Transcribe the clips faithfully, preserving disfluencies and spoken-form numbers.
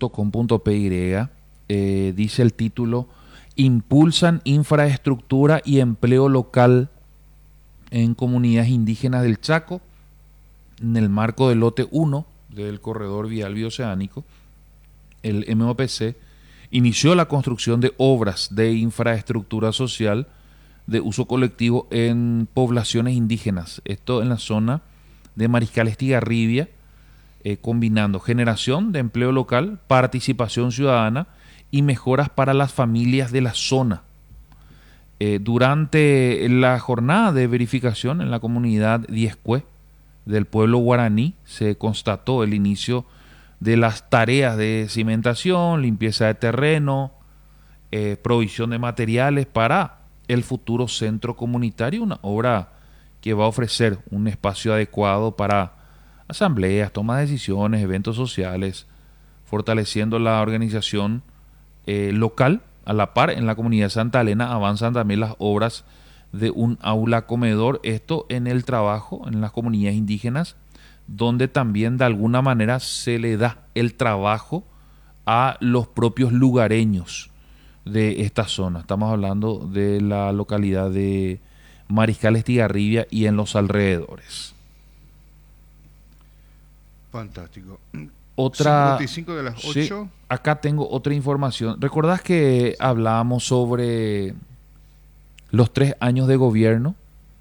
punto com punto pe y. Eh, dice el título: impulsan infraestructura y empleo local en comunidades indígenas del Chaco en el marco del lote uno del corredor vial bioceánico. El M O P C inició la construcción de obras de infraestructura social de uso colectivo en poblaciones indígenas, esto en la zona de Mariscal Estigarribia, eh, combinando generación de empleo local, participación ciudadana y mejoras para las familias de la zona. Eh, durante la jornada de verificación en la comunidad Diezcue del pueblo guaraní se constató el inicio de las tareas de cimentación, limpieza de terreno, eh, provisión de materiales para el futuro centro comunitario, una obra que va a ofrecer un espacio adecuado para asambleas, toma de decisiones, eventos sociales, fortaleciendo la organización eh, local. A la par, en la comunidad de Santa Elena avanzan también las obras de un aula comedor, esto en el trabajo en las comunidades indígenas, donde también de alguna manera se le da el trabajo a los propios lugareños de esta zona. Estamos hablando de la localidad de Mariscal Estigarribia y en los alrededores. Fantástico. Otra, cincuenta y cinco de las ocho. Sí, acá tengo otra información. ¿Recordás que hablábamos sobre los tres años de gobierno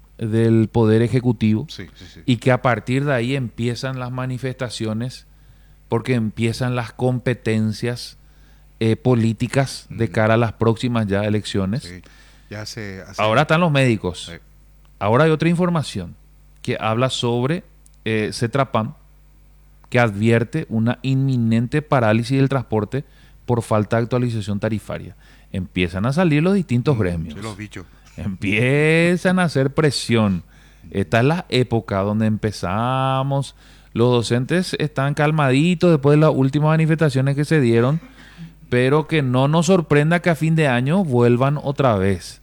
del Poder Ejecutivo? Sí, sí, sí. Y que a partir de ahí empiezan las manifestaciones porque empiezan las competencias eh, políticas de cara a las próximas ya elecciones. Sí. Ya se hace... Ahora están los médicos. Sí. Ahora hay otra información que habla sobre eh, Cetrapam, que advierte una inminente parálisis del transporte por falta de actualización tarifaria. Empiezan a salir los distintos gremios. Sí, los bichos. Empiezan a hacer presión. Esta es la época donde empezamos. Los docentes están calmaditos después de las últimas manifestaciones que se dieron, pero que no nos sorprenda que a fin de año vuelvan otra vez.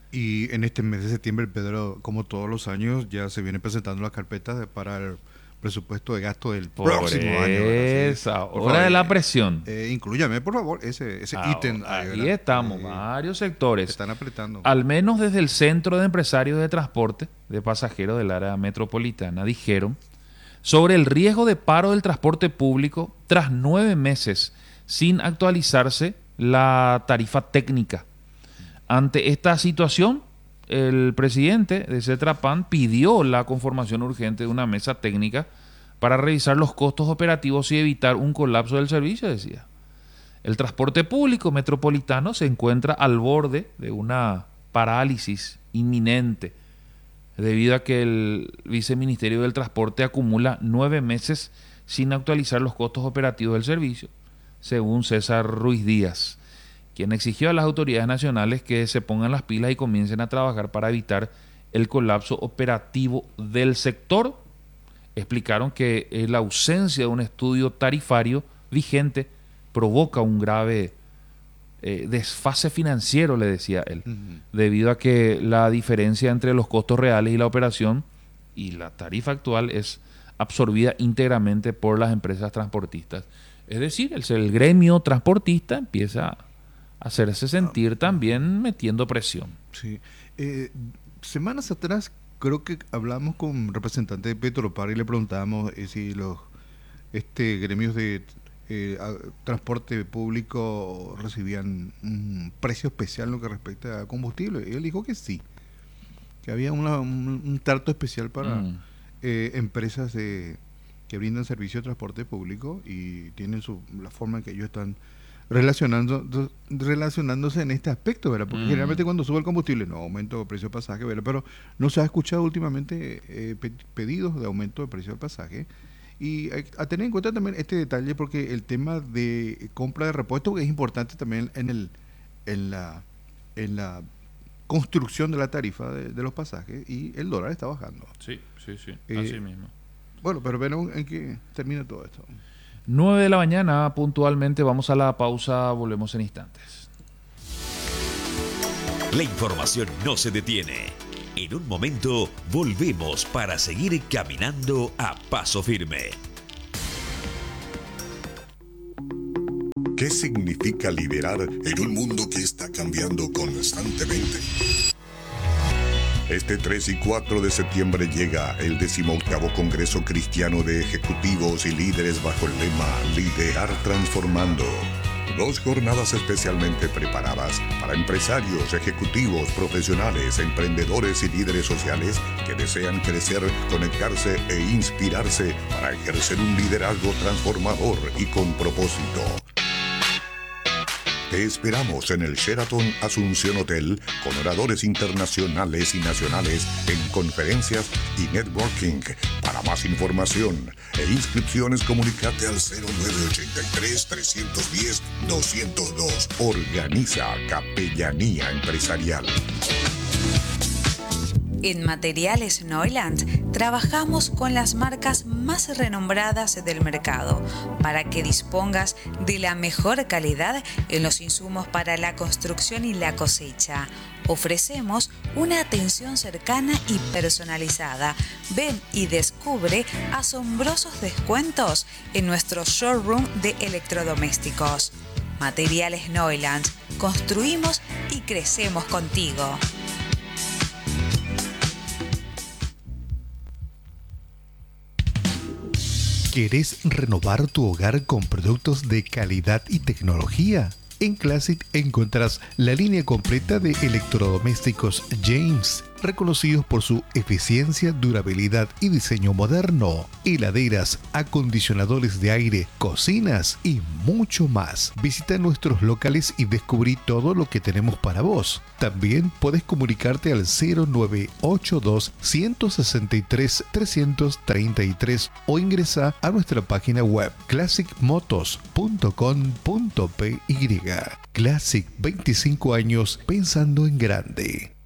Y en este mes de septiembre, Pedro, como todos los años, ya se vienen presentando las carpetas de, para el presupuesto de gasto del Por próximo año. esa Por hora favor, de la eh, presión. Eh, inclúyame, por favor, ese, ese Ah, ítem. ahí ¿verdad? estamos, Eh, varios sectores. Están apretando. Al menos desde el Centro de Empresarios de Transporte de Pasajeros del área metropolitana dijeron sobre el riesgo de paro del transporte público tras nueve meses sin actualizarse la tarifa técnica. Ante esta situación, el presidente de Cetrapam pidió la conformación urgente de una mesa técnica para revisar los costos operativos y evitar un colapso del servicio, decía. El transporte público metropolitano se encuentra al borde de una parálisis inminente debido a que el Viceministerio del Transporte acumula nueve meses sin actualizar los costos operativos del servicio, según César Ruiz Díaz, quien exigió a las autoridades nacionales que se pongan las pilas y comiencen a trabajar para evitar el colapso operativo del sector. Explicaron que la ausencia de un estudio tarifario vigente provoca un grave eh, desfase financiero, le decía él, Uh-huh. debido a que la diferencia entre los costos reales y la operación y la tarifa actual es absorbida íntegramente por las empresas transportistas. Es decir, el, el gremio transportista empieza a hacerse sentir también metiendo presión. Sí. Eh, semanas atrás creo que hablamos con un representante de Petropar y le preguntábamos eh, si los este gremios de eh, a, transporte público recibían un precio especial en lo que respecta a combustible. Y él dijo que sí, que había una, un, un trato especial para mm. eh, empresas de, que brindan servicio de transporte público y tienen su, la forma en que ellos están relacionando relacionándose en este aspecto, ¿verdad? Porque mm. generalmente cuando sube el combustible no aumento el precio del pasaje, ¿verdad? Pero no se ha escuchado últimamente eh, pe- pedidos de aumento del precio del pasaje. Y a tener en cuenta también este detalle porque el tema de compra de repuestos es importante también en el en la en la construcción de la tarifa de, de los pasajes y el dólar está bajando. Sí, sí, sí, eh, así mismo. Bueno, pero veremos en qué termina todo esto. nueve de la mañana, puntualmente, vamos a la pausa, volvemos en instantes. La información no se detiene. En un momento volvemos para seguir caminando a paso firme. ¿Qué significa liderar en un mundo que está cambiando constantemente? Este tres y cuatro de septiembre llega el decimoctavo Congreso Cristiano de Ejecutivos y Líderes bajo el lema Liderar Transformando. Dos jornadas especialmente preparadas para empresarios, ejecutivos, profesionales, emprendedores y líderes sociales que desean crecer, conectarse e inspirarse para ejercer un liderazgo transformador y con propósito. Te esperamos en el Sheraton Asunción Hotel con oradores internacionales y nacionales en conferencias y networking. Para más información e inscripciones, comunícate al cero nueve ochenta y tres, trescientos diez, doscientos dos. Organiza Capellanía Empresarial. En Materiales Neuland trabajamos con las marcas más renombradas del mercado para que dispongas de la mejor calidad en los insumos para la construcción y la cosecha. Ofrecemos una atención cercana y personalizada. Ven y descubre asombrosos descuentos en nuestro showroom de electrodomésticos. Materiales Neuland. Construimos y crecemos contigo. ¿Querés renovar tu hogar con productos de calidad y tecnología? En Classic encontrarás la línea completa de electrodomésticos James, reconocidos por su eficiencia, durabilidad y diseño moderno. Heladeras, acondicionadores de aire, cocinas y mucho más. Visita nuestros locales y descubrí todo lo que tenemos para vos. También puedes comunicarte al cero nueve ocho dos, uno seis tres, tres tres tres o ingresa a nuestra página web classic motos punto com punto p y. Classic, veinticinco años pensando en grande.